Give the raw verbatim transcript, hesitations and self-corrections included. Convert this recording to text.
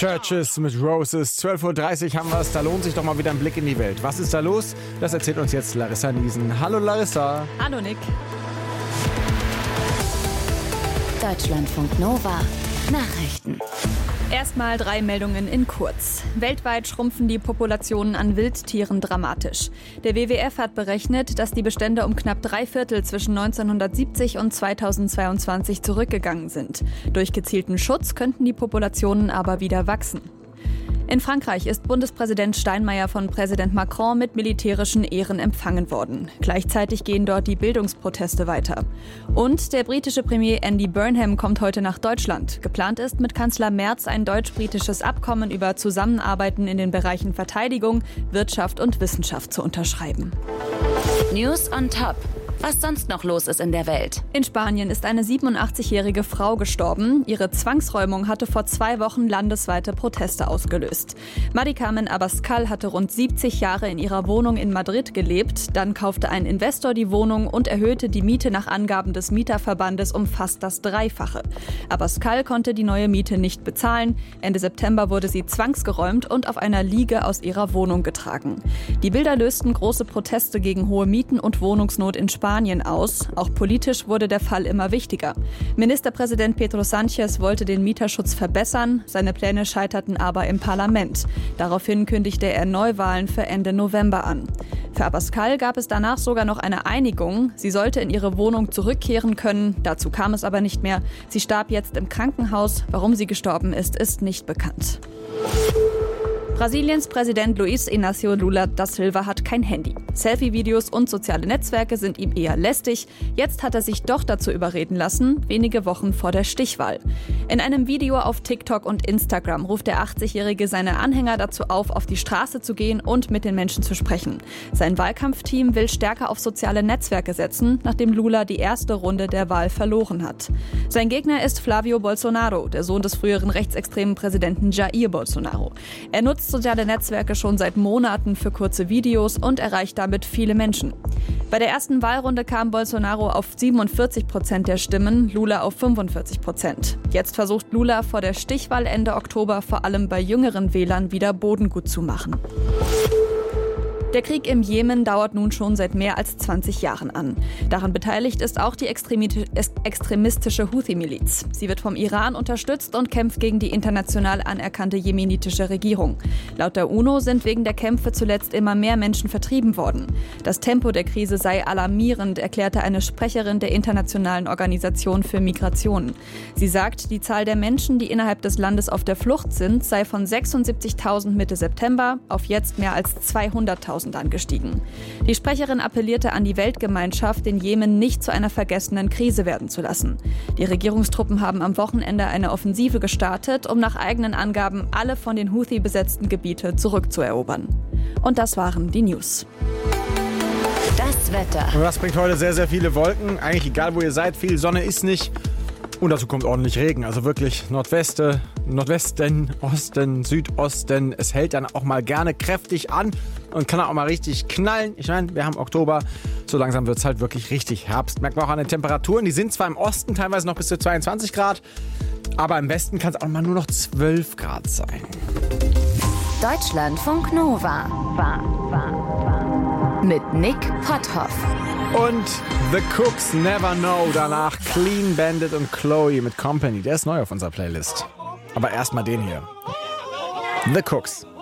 Churches mit Roses. zwölf Uhr dreißig haben wir es. Da lohnt sich doch mal wieder ein Blick in die Welt. Was ist da los? Das erzählt uns jetzt Larissa Niesen. Hallo Larissa. Hallo Nick. Deutschlandfunk Nova. Nachrichten. Erstmal drei Meldungen in kurz. Weltweit schrumpfen die Populationen an Wildtieren dramatisch. Der W W F hat berechnet, dass die Bestände um knapp drei Viertel zwischen neunzehnhundertsiebzig und zweitausendzweiundzwanzig zurückgegangen sind. Durch gezielten Schutz könnten die Populationen aber wieder wachsen. In Frankreich ist Bundespräsident Steinmeier von Präsident Macron mit militärischen Ehren empfangen worden. Gleichzeitig gehen dort die Bildungsproteste weiter. Und der britische Premier Andy Burnham kommt heute nach Deutschland. Geplant ist, mit Kanzler Merz ein deutsch-britisches Abkommen über Zusammenarbeiten in den Bereichen Verteidigung, Wirtschaft und Wissenschaft zu unterschreiben. News on Top. Was sonst noch los ist in der Welt. In Spanien ist eine siebenundachtzigjährige Frau gestorben. Ihre Zwangsräumung hatte vor zwei Wochen landesweite Proteste ausgelöst. Mari Carmen Abascal hatte rund siebzig Jahre in ihrer Wohnung in Madrid gelebt. Dann kaufte ein Investor die Wohnung und erhöhte die Miete nach Angaben des Mieterverbandes um fast das Dreifache. Abascal konnte die neue Miete nicht bezahlen. Ende September wurde sie zwangsgeräumt und auf einer Liege aus ihrer Wohnung getragen. Die Bilder lösten große Proteste gegen hohe Mieten und Wohnungsnot in Spanien aus. Auch politisch wurde der Fall immer wichtiger. Ministerpräsident Pedro Sánchez wollte den Mieterschutz verbessern, seine Pläne scheiterten aber im Parlament. Daraufhin kündigte er Neuwahlen für Ende November an. Für Abascal gab es danach sogar noch eine Einigung. Sie sollte in ihre Wohnung zurückkehren können, dazu kam es aber nicht mehr. Sie starb jetzt im Krankenhaus. Warum sie gestorben ist, ist nicht bekannt. Brasiliens Präsident Luiz Inácio Lula da Silva hat kein Handy. Selfie-Videos und soziale Netzwerke sind ihm eher lästig. Jetzt hat er sich doch dazu überreden lassen, wenige Wochen vor der Stichwahl. In einem Video auf TikTok und Instagram ruft der achtzigjährige seine Anhänger dazu auf, auf die Straße zu gehen und mit den Menschen zu sprechen. Sein Wahlkampfteam will stärker auf soziale Netzwerke setzen, nachdem Lula die erste Runde der Wahl verloren hat. Sein Gegner ist Flávio Bolsonaro, der Sohn des früheren rechtsextremen Präsidenten Jair Bolsonaro. Er nutzt soziale Netzwerke schon seit Monaten für kurze Videos und erreicht damit viele Menschen. Bei der ersten Wahlrunde kam Bolsonaro auf siebenundvierzig Prozent der Stimmen, Lula auf fünfundvierzig Prozent. Jetzt versucht Lula vor der Stichwahl Ende Oktober vor allem bei jüngeren Wählern wieder Boden gut zu machen. Der Krieg im Jemen dauert nun schon seit mehr als zwanzig Jahren an. Daran beteiligt ist auch die extremistische Houthi-Miliz. Sie wird vom Iran unterstützt und kämpft gegen die international anerkannte jemenitische Regierung. Laut der UNO sind wegen der Kämpfe zuletzt immer mehr Menschen vertrieben worden. Das Tempo der Krise sei alarmierend, erklärte eine Sprecherin der Internationalen Organisation für Migration. Sie sagt, die Zahl der Menschen, die innerhalb des Landes auf der Flucht sind, sei von sechsundsiebzigtausend Mitte September auf jetzt mehr als zweihunderttausend angestiegen. Die Sprecherin appellierte an die Weltgemeinschaft, den Jemen nicht zu einer vergessenen Krise werden zu lassen. Die Regierungstruppen haben am Wochenende eine Offensive gestartet, um nach eigenen Angaben alle von den Houthi besetzten Gebiete zurückzuerobern. Und das waren die News. Das Wetter. Und das bringt heute sehr, sehr viele Wolken. Eigentlich egal, wo ihr seid, viel Sonne ist nicht. Und dazu kommt ordentlich Regen, also wirklich Nordweste, Nordwesten, Osten, Südosten. Es hält dann auch mal gerne kräftig an und kann auch mal richtig knallen. Ich meine, wir haben Oktober, so langsam wird es halt wirklich richtig Herbst. Merkt man auch an den Temperaturen, die sind zwar im Osten teilweise noch bis zu zweiundzwanzig Grad, aber im Westen kann es auch mal nur noch zwölf Grad sein. Deutschlandfunk Nova. War, war, war. Mit Nick Potthoff. Und The Cooks Never Know, danach Clean Bandit und Chloe mit Company. Der ist neu auf unserer Playlist. Aber erstmal den hier. The Cooks.